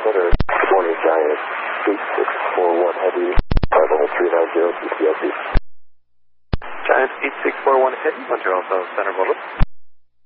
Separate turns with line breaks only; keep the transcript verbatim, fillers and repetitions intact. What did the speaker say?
Center, good morning, Giant eight six four one Heavy, level three nine zero C C L C.
Giant eight six four one Heavy, one zero seven Center, Mobile.